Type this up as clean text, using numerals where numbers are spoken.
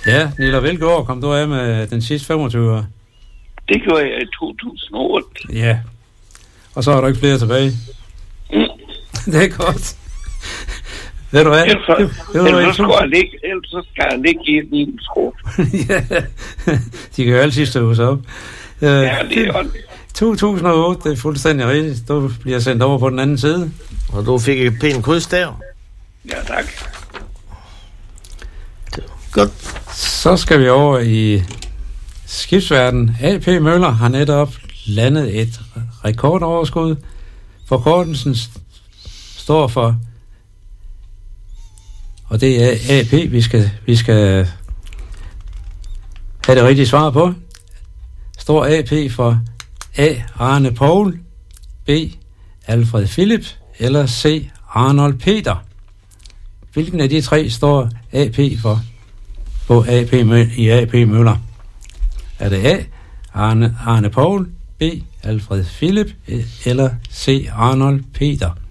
Ja, Nilla, hvilket år kom du af med den sidste 25 år? Det gjorde jeg i 2008. Ja. Og så har du ikke flere tilbage. Det er godt. Ved du hvad? Ellers så skal jeg ligge i min sko. Ja, de kan jo altid støve sig op. Ja, det er jo 2008, det er fuldstændig rigtigt. Du bliver sendt over på den anden side. Og du fik et pænt kryds der. Ja, tak. Godt. Så skal vi over i skibsverden. AP Møller har netop landet et rekordoverskud. Forkortelsen står for, og det er AP, vi skal have det rigtige svar på. Står AP for A. Arne Poul, B. Alfred Philip eller C. Arnold Peter? Hvilken af de tre står AP for på i AP Møller? Er det A. Arne Poul, B. Alfred Philip eller C. Arnold Peter?